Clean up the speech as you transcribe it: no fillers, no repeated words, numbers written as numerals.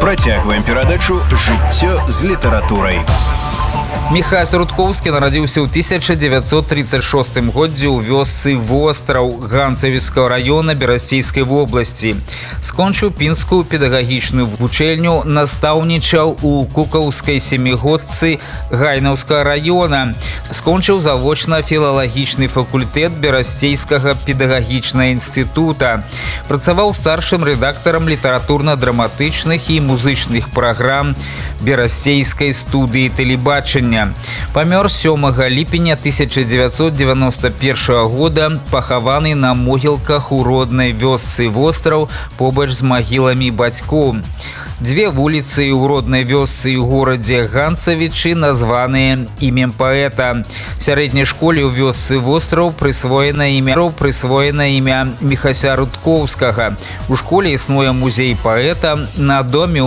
Працягваем перадачу «Жыццё з літаратурай». Міхась Рудкоўскі нарадзіўся ў 1936 годзе ў вёсцы Востраў Ганцавіцкага района Берасцейскай вобласці. Скончыў пінскую педагагічную вучэльню, настаўнічаў у Кукаўскай сямігодцы Гайнаўскага района. Скончыў завочна філалагічны факультэт Берасцейскага педагагічнага інстытута. Працаваў старшым рэдактарам літаратурна-драматычных і музычных праграм Берасцейскай студыі тэлебачання. Памёр 7 ліпеня 1991 года, пахаваны на могілках у роднай вёсцы Востраў побач з магіламі бацькоў. Две вуліцы ў роднай вёсцы і ў горадзе Ганцавічы названыя імем паэта. Сярэдняй школе ў вёсцы Востраў прысвоена імя Міхася Рудкоўскага. У школе існуе музей паэта. На доме